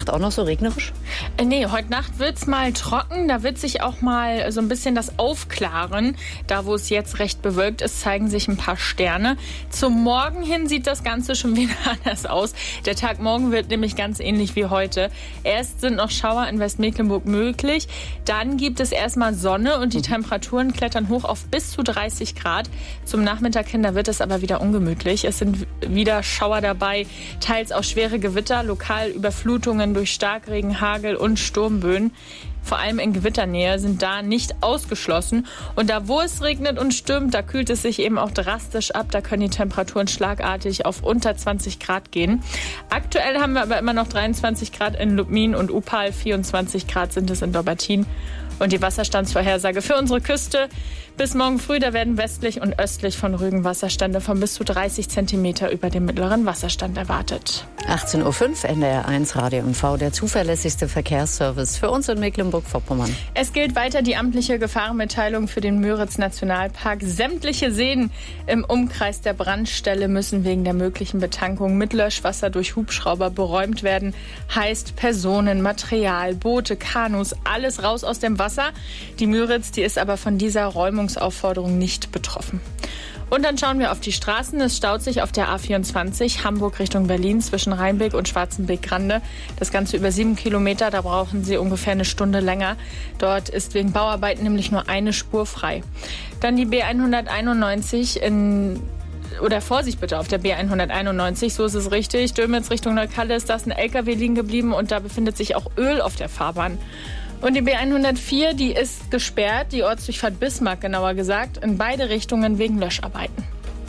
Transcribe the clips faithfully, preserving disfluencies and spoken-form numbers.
Nacht auch noch so regnerisch? Äh, nee, heute Nacht wird's mal trocken. Da wird sich auch mal so ein bisschen das aufklaren. Da, wo es jetzt recht bewölkt ist, zeigen sich ein paar Sterne. Zum Morgen hin sieht das Ganze schon wieder anders aus. Der Tag morgen wird nämlich ganz ähnlich wie heute. Erst sind noch Schauer in Westmecklenburg möglich. Dann gibt es erstmal Sonne und die Temperaturen klettern hoch auf bis zu dreißig Grad. Zum Nachmittag hin, da wird es aber wieder ungemütlich. Es sind wieder Schauer dabei, teils auch schwere Gewitter, lokal Überflutungen durch Starkregen, Hagel und Sturmböen. Vor allem in Gewitternähe sind da nicht ausgeschlossen. Und da, wo es regnet und stürmt, da kühlt es sich eben auch drastisch ab. Da können die Temperaturen schlagartig auf unter zwanzig Grad gehen. Aktuell haben wir aber immer noch dreiundzwanzig Grad in Lubmin und Upal, vierundzwanzig Grad sind es in Dobbertin. Und die Wasserstandsvorhersage für unsere Küste bis morgen früh, da werden westlich und östlich von Rügen Wasserstände von bis zu dreißig Zentimeter über dem mittleren Wasserstand erwartet. achtzehn Uhr fünf, N D R eins Radio M V, der zuverlässigste Verkehrsservice für uns in Mecklenburg-Vorpommern. Es gilt weiter die amtliche Gefahrenmitteilung für den Müritz-Nationalpark. Sämtliche Seen im Umkreis der Brandstelle müssen wegen der möglichen Betankung mit Löschwasser durch Hubschrauber beräumt werden. Heißt Personen, Material, Boote, Kanus, alles raus aus dem Wasser. Die Müritz, die ist aber von dieser Räumungsaufforderung nicht betroffen. Und dann schauen wir auf die Straßen. Es staut sich auf der A vierundzwanzig Hamburg Richtung Berlin zwischen Rheinbeck und Schwarzenbeck-Grande. Das Ganze über sieben Kilometer, da brauchen Sie ungefähr eine Stunde länger. Dort ist wegen Bauarbeiten nämlich nur eine Spur frei. Dann die B hunderteinundneunzig in... Oder Vorsicht bitte auf der B hunderteinundneunzig, so ist es richtig. Dömitz Richtung Neukallis, da ist ein L K W liegen geblieben und da befindet sich auch Öl auf der Fahrbahn. Und die B hundertvier, die ist gesperrt, die Ortsdurchfahrt Bismarck genauer gesagt, in beide Richtungen wegen Löscharbeiten.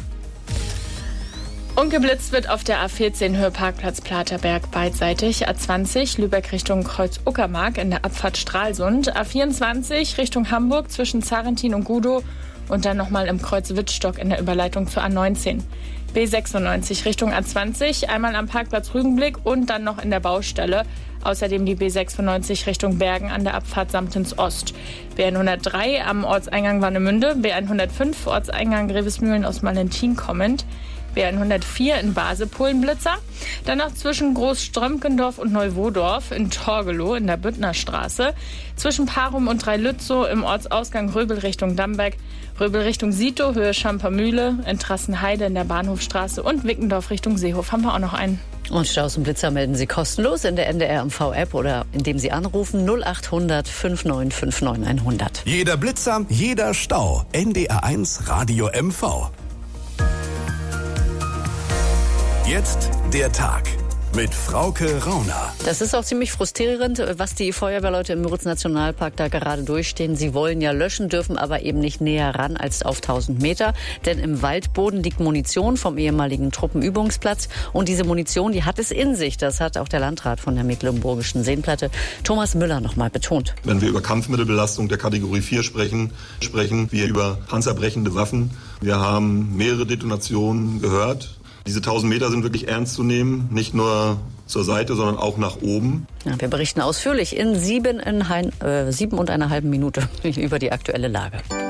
Und geblitzt wird auf der A vierzehn Höheparkplatz Platerberg beidseitig, A zwanzig Lübeck Richtung Kreuz Uckermark in der Abfahrt Stralsund, A vierundzwanzig Richtung Hamburg zwischen Zarentin und Gudow und dann nochmal im Kreuz Wittstock in der Überleitung zur A neunzehn. B sechsundneunzig Richtung A zwanzig, einmal am Parkplatz Rügenblick und dann noch in der Baustelle. Außerdem die B sechsundneunzig Richtung Bergen an der Abfahrt Samtens Ost. B hundertdrei am Ortseingang Warnemünde, B hundertfünf Ortseingang Grevesmühlen aus Malentin kommend, B hundertvier in Base Polenblitzer, dann noch zwischen Großströmkendorf und Neuwodorf in Torgelow in der Büttnerstraße, zwischen Parum und Dreilützow im Ortsausgang Röbel Richtung Damberg, Röbel Richtung Sito, Höhe Schampermühle, in Trassenheide in der Bahnhofstraße und Wickendorf Richtung Seehof haben wir auch noch einen. Und Staus und Blitzer melden Sie kostenlos in der N D R M V-App oder indem Sie anrufen null acht hundert fünf neun fünf neun hundert. Jeder Blitzer, jeder Stau. N D R eins Radio M V. Jetzt der Tag mit Frauke Rauner. Das ist auch ziemlich frustrierend, was die Feuerwehrleute im Müritz-Nationalpark da gerade durchstehen. Sie wollen ja löschen, dürfen aber eben nicht näher ran als auf tausend Meter. Denn im Waldboden liegt Munition vom ehemaligen Truppenübungsplatz. Und diese Munition, die hat es in sich. Das hat auch der Landrat von der Mecklenburgischen Seenplatte, Thomas Müller, noch mal betont. Wenn wir über Kampfmittelbelastung der Kategorie vier sprechen, sprechen wir über panzerbrechende Waffen. Wir haben mehrere Detonationen gehört. Diese tausend Meter sind wirklich ernst zu nehmen, nicht nur zur Seite, sondern auch nach oben. Ja, wir berichten ausführlich in sieben, in ein, äh, sieben und einer halben Minute über die aktuelle Lage.